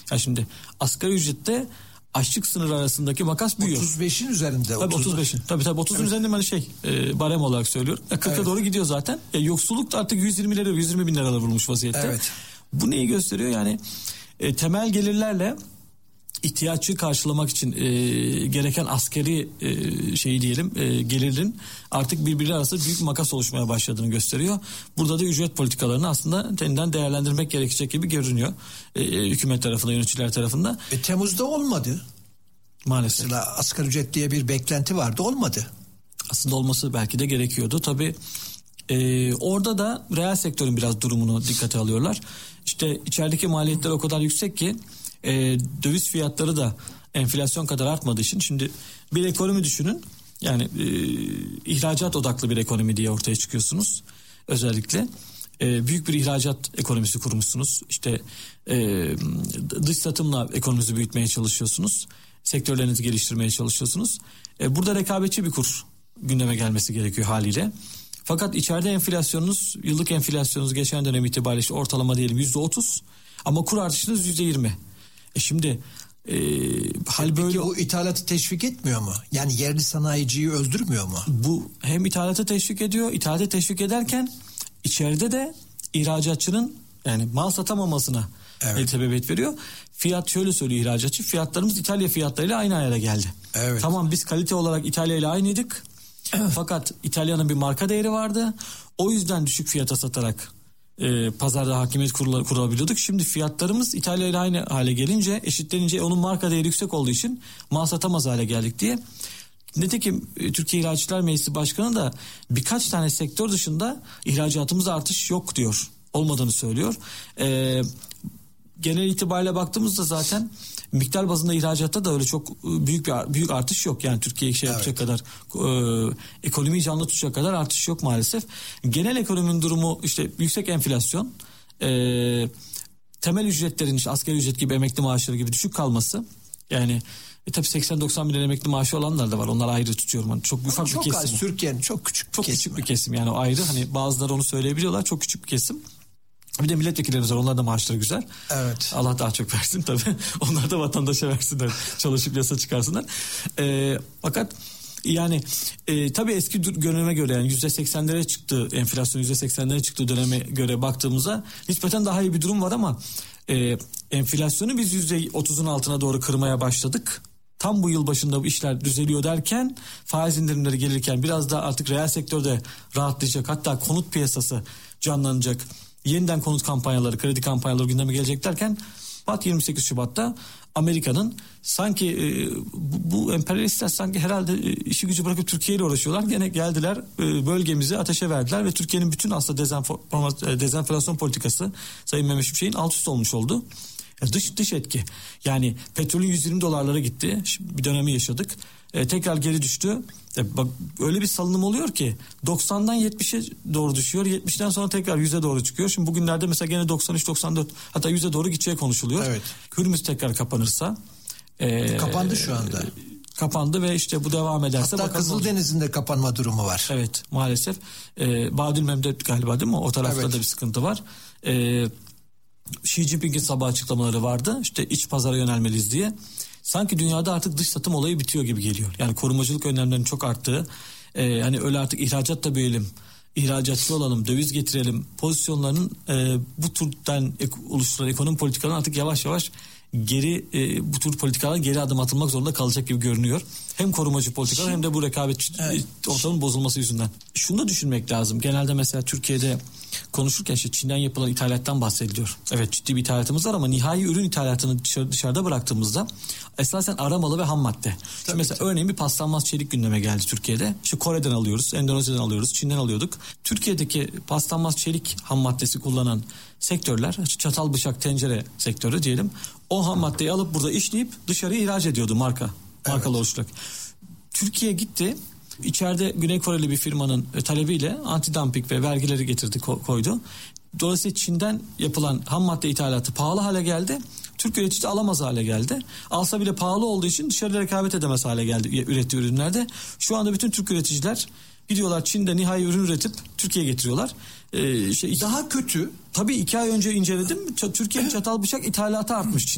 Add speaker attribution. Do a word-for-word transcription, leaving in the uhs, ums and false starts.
Speaker 1: Yani şimdi asgari ücrette açlık sınırı arasındaki makas büyüyor.
Speaker 2: otuz beşin üzerinde.
Speaker 1: Tabii otuz beşin. Tabii tabii otuzun evet. üzerinde ben şey e, barem olarak söylüyorum. E, kırka evet. doğru gidiyor zaten. E, yoksulluk da artık yüz yirmilere yüz yirmi bin liralar vurmuş vaziyette. Evet. Bu neyi gösteriyor? Yani e, temel gelirlerle ihtiyaçı karşılamak için e, gereken askeri e, şeyi diyelim e, gelirin artık birbiri arasında büyük makas oluşmaya başladığını gösteriyor. Burada da ücret politikalarını aslında yeniden değerlendirmek gerekecek gibi görünüyor. E, hükümet tarafında, yöneticiler tarafında.
Speaker 2: E, Temmuz'da olmadı.
Speaker 1: Maalesef.
Speaker 2: Mesela asgari ücret diye bir beklenti vardı, olmadı.
Speaker 1: Aslında olması belki de gerekiyordu. Tabii e, orada da reel sektörün biraz durumunu dikkate alıyorlar. İşte içerideki maliyetler o kadar yüksek ki e, döviz fiyatları da enflasyon kadar artmadığı için şimdi bir ekonomi düşünün. Yani e, ihracat odaklı bir ekonomi diye ortaya çıkıyorsunuz. Özellikle e, büyük bir ihracat ekonomisi kurmuşsunuz. İşte e, dış satımla ekonominizi büyütmeye çalışıyorsunuz. Sektörlerinizi geliştirmeye çalışıyorsunuz. E, burada rekabetçi bir kur gündeme gelmesi gerekiyor haliyle. Fakat içeride enflasyonunuz, yıllık enflasyonunuz geçen dönem itibariyle işte ortalama diyelim yüzde otuz ama kur artışınız yüzde yirmi. E şimdi e, hal böyle.
Speaker 2: Peki bu ithalatı teşvik etmiyor mu? Yani yerli sanayiciyi öldürmüyor mu?
Speaker 1: Bu hem ithalatı teşvik ediyor, ithalatı teşvik ederken içeride de ihracatçının yani mal satamamasına evet. sebebiyet veriyor. Fiyat şöyle söylüyor ihracatçı, fiyatlarımız İtalya fiyatlarıyla aynı ayara geldi. Evet. Tamam biz kalite olarak İtalya ile aynıydık. Fakat İtalya'nın bir marka değeri vardı. O yüzden düşük fiyata satarak e, pazarda hakimiyet kurula, kurabiliyorduk. Şimdi fiyatlarımız İtalya ile aynı hale gelince, eşitlenince onun marka değeri yüksek olduğu için mal satamaz hale geldik diye. Nitekim Türkiye İhracatçılar Meclisi Başkanı da birkaç tane sektör dışında ihracatımızda artış yok diyor. Olmadığını söylüyor. Ee, genel itibariyle baktığımızda zaten miktar bazında ihracatta da öyle çok büyük bir büyük artış yok. Yani Türkiye şey yapacak evet. kadar e, ekonomiyi canlı tutacak kadar artış yok maalesef. Genel ekonominin durumu işte yüksek enflasyon, e, temel ücretlerin işte asgari ücret gibi emekli maaşları gibi düşük kalması. Yani E tabii seksen doksan bin emekli maaşı olanlar da var. Onlar ayrı tutuyorum. Yani çok ufak
Speaker 2: çok
Speaker 1: bir kesim.
Speaker 2: Çok az. Türkiye'nin çok küçük bir
Speaker 1: çok
Speaker 2: kesim.
Speaker 1: küçük bir kesim yani o ayrı. Hani bazıları onu söyleyebiliyorlar. Çok küçük bir kesim. Bir de milletvekillerimiz var. Onlar da maaşları güzel. Evet. Allah daha çok versin tabii. Onlar da vatandaşa versinler. Çalışıp yasa çıkarsınlar. E, fakat yani e, tabii eski döneme göre yani yüzde seksenlere çıktı enflasyon yüzde seksenlere çıktığı döneme göre baktığımızda nispeten daha iyi bir durum var ama e, enflasyonu biz yüzde otuzun altına doğru kırmaya başladık. Tam bu yıl başında bu işler düzeliyor derken faiz indirimleri gelirken biraz da artık reel sektörde rahatlayacak, hatta konut piyasası canlanacak, yeniden konut kampanyaları, kredi kampanyaları gündeme gelecek derken Pat yirmi sekiz Şubat'ta Amerika'nın sanki e, bu, bu emperyalistler sanki herhalde e, işi gücü bırakıp Türkiye ile uğraşıyorlar. Gene geldiler e, bölgemizi ateşe verdiler ve Türkiye'nin bütün aslında dezenf- dezenflasyon politikası Sayın Mehmet Şimşek'in alt üst olmuş oldu. Dış dış etki. Yani petrolün yüz yirmi dolarlara gitti. Bir dönemi yaşadık. E, tekrar geri düştü. E, bak öyle bir salınım oluyor ki doksandan yetmişe doğru düşüyor. yetmişten sonra tekrar yüze doğru çıkıyor. Şimdi bugünlerde mesela gene doksan üç doksan dört hatta yüze doğru gideceği konuşuluyor. Evet. Hürmüz tekrar kapanırsa.
Speaker 2: E, Kapandı şu anda. E,
Speaker 1: kapandı ve işte bu devam ederse.
Speaker 2: Hatta Kızıldeniz'in de kapanma durumu var.
Speaker 1: Evet maalesef. E, Badülmem'de galiba değil mi? O tarafta evet. da bir sıkıntı var. Evet. Xi Jinping'in sabah açıklamaları vardı. İşte iç pazara yönelmeliyiz diye. Sanki dünyada artık dış satım olayı bitiyor gibi geliyor. Yani korumacılık önlemlerinin çok arttığı. E, hani öyle artık ihracat da büyüyelim, ihracatçı olalım, döviz getirelim pozisyonlarının e, bu türden ek, oluşturan ekonomi politikalarının artık yavaş yavaş geri e, bu tür politikalar geri adım atılmak zorunda kalacak gibi görünüyor. Hem korumacı politikalar hem de bu rekabetçi evet. ortamın bozulması yüzünden. Şunu da düşünmek lazım. Genelde mesela Türkiye'de konuşurken işte Çin'den yapılan ithalattan bahsediliyor. Evet ciddi bir ithalatımız var ama nihai ürün ithalatını dışarı, dışarıda bıraktığımızda esasen aramalı ve ham madde. Şimdi mesela örneğin bir paslanmaz çelik gündeme geldi Türkiye'de. İşte Kore'den alıyoruz, Endonezya'dan alıyoruz, Çin'den alıyorduk. Türkiye'deki paslanmaz çelik ham maddesi kullanan sektörler, çatal bıçak tencere sektörü diyelim. O ham maddeyi alıp burada işleyip dışarıya ihraç ediyordu marka. Markalı evet. oluşturarak. Türkiye gitti. İçeride Güney Koreli bir firmanın talebiyle antidumping ve vergileri getirdi koydu. Dolayısıyla Çin'den yapılan ham madde ithalatı pahalı hale geldi. Türk üretici alamaz hale geldi. Alsa bile pahalı olduğu için dışarıda rekabet edemez hale geldi ürettiği ürünlerde. Şu anda bütün Türk üreticiler gidiyorlar Çin'de nihai ürün üretip Türkiye'ye getiriyorlar. Ee, şey,
Speaker 2: Daha kötü.
Speaker 1: Tabii iki ay önce inceledim. Türkiye'nin çatal bıçak ithalatı artmış.